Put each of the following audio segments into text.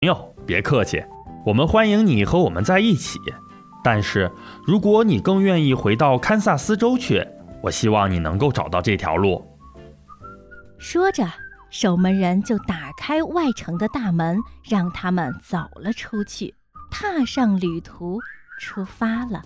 友，别客气，我们欢迎你和我们在一起。但是，如果你更愿意回到堪萨斯州去，我希望你能够找到这条路。” 说着，守门人就打开外城的大门，让他们走了出去，踏上旅途，出发了。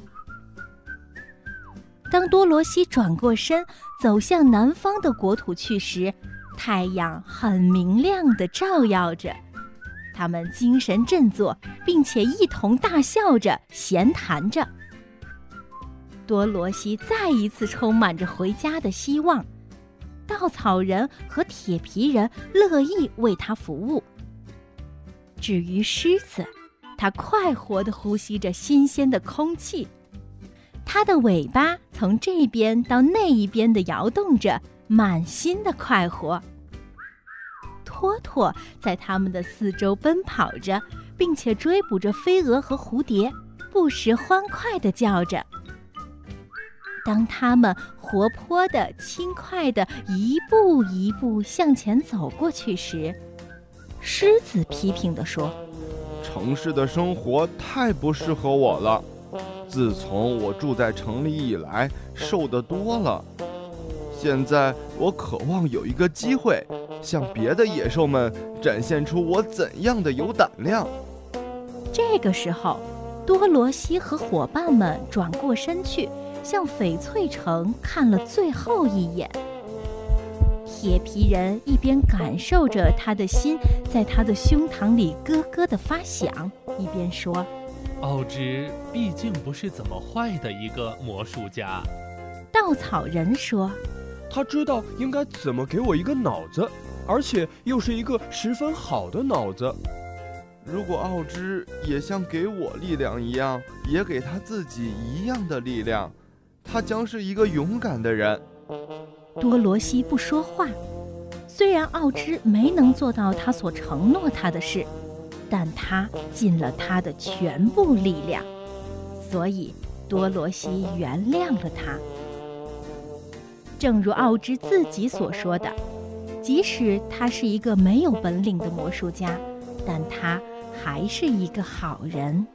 当多罗西转过身，走向南方的国土去时，太阳很明亮地照耀着。他们精神振作，并且一同大笑着闲谈着。多罗西再一次充满着回家的希望，稻草人和铁皮人乐意为他服务。至于狮子，它快活地呼吸着新鲜的空气，它的尾巴从这边到那一边地摇动着，满心的快活。托托在他们的四周奔跑着，并且追捕着飞蛾和蝴蝶，不时欢快地叫着。当他们活泼的、轻快地一步一步向前走过去时，狮子批评地说：“ 城市的生活太不适合我了，自从我住在城里以来，瘦得多了。现在我渴望有一个机会，向别的野兽们展现出我怎样的有胆量。” 这个时候，多罗西和伙伴们转过身去，向翡翠城看了最后一眼。铁皮人一边感受着他的心在他的胸膛里咯咯地发响，一边说：“ 奥芝毕竟不是怎么坏的一个魔术家。” 稻草人说：“ 他知道应该怎么给我一个脑子，而且又是一个十分好的脑子。 如果奥芝也像给我力量一样，也给他自己一样的力量，他将是一个勇敢的人。” 多罗西不说话。虽然奥芝没能做到他所承诺他的事，但他尽了他的全部力量，所以多罗西原谅了他。正如奥芝自己所说的，即使他是一个没有本领的魔术家，但他还是一个好人。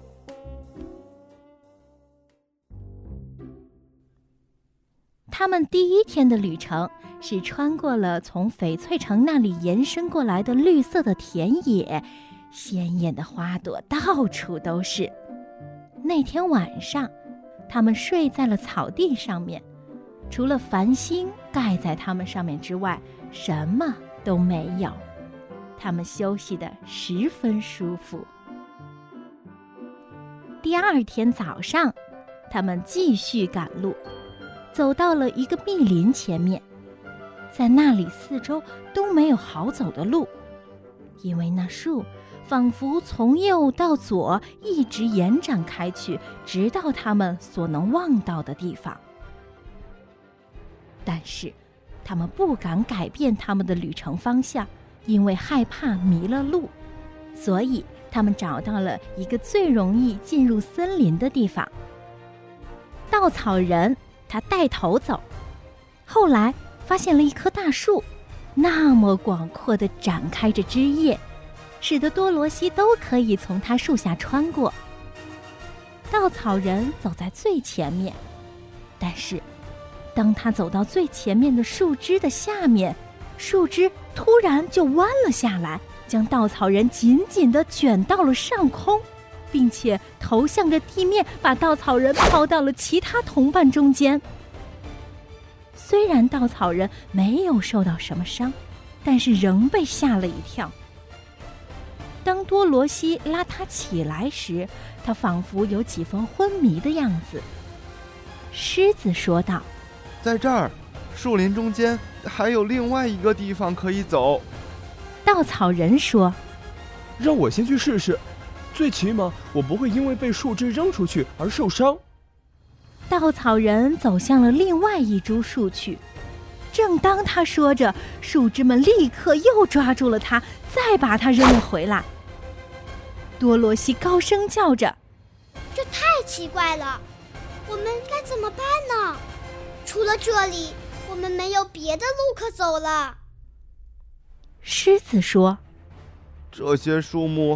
他们第一天的旅程是穿过了从翡翠城那里延伸过来的绿色的田野，鲜艳的花朵到处都是。那天晚上，他们睡在了草地上面，除了繁星盖在他们上面之外，什么都没有。他们休息得十分舒服。第二天早上，他们继续赶路，走到了一个密林前面。在那里四周都没有好走的路，因为那树仿佛从右到左一直延展开去，直到他们所能望到的地方。但是他们不敢改变他们的旅程方向，因为害怕迷了路，所以他们找到了一个最容易进入森林的地方。稻草人他带头走，后来发现了一棵大树，那么广阔地展开着枝叶，使得多罗西都可以从它树下穿过。稻草人走在最前面，但是当他走到最前面的树枝的下面，树枝突然就弯了下来，将稻草人紧紧地卷到了上空，并且头向着地面，把稻草人抛到了其他同伴中间。虽然稻草人没有受到什么伤，但是仍被吓了一跳。当多罗西拉他起来时，他仿佛有几分昏迷的样子。狮子说道：“ 在这儿，树林中间还有另外一个地方可以走。” 稻草人说：“ 让我先去试试，最起码我不会因为被树枝扔出去而受伤。” 稻草人走向了另外一株树去。正当他说着，树枝们立刻又抓住了他，再把他扔了回来。多罗西高声叫着：“ 这太奇怪了，我们该怎么办呢？除了这里，我们没有别的路可走了。” 狮子说：“ 这些树木